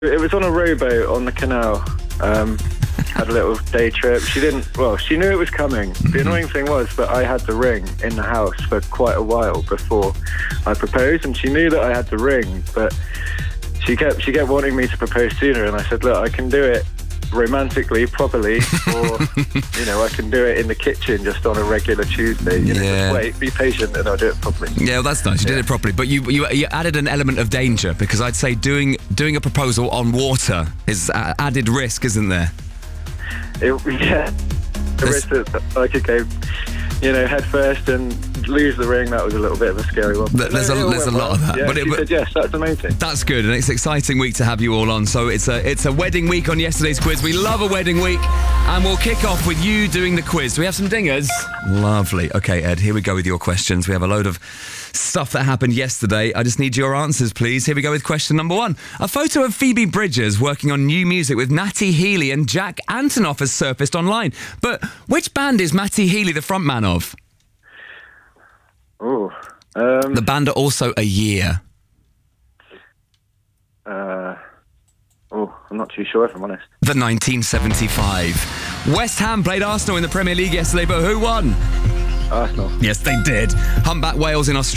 It was on a rowboat on the canal. Had a little day trip. She knew it was coming. The annoying thing was that I had the ring in the house for quite a while before I proposed, and she knew that I had the ring, but she kept wanting me to propose sooner, and I said, look, I can do it romantically, properly, or, I can do it in the kitchen just on a regular Tuesday. Just wait, be patient, and I'll do it properly. Yeah, well, that's nice. You did it properly, but you added an element of danger, because I'd say doing a proposal on water is added risk, isn't there? The risk that I could go, head first and lose the ring. That was a little bit of a scary one. There's a lot of that. Yeah, but she said yes, that's amazing. That's good, and it's an exciting week to have you all on. So it's a wedding week on yesterday's quiz. We love a wedding week, and we'll kick off with you doing the quiz. Do we have some dingers? Lovely. Okay, Ed, here we go with your questions. We have a load of stuff that happened yesterday. I just need your answers, please. Here we go with question number 1. A photo of Phoebe Bridgers working on new music with Matty Healy and Jack Antonoff has surfaced online. But which band is Matty Healy the frontman of? The band are also a year. I'm not too sure, if I'm honest. The 1975. West Ham played Arsenal in the Premier League yesterday, but who won? Arsenal. Yes, they did. Humpback whales in Australia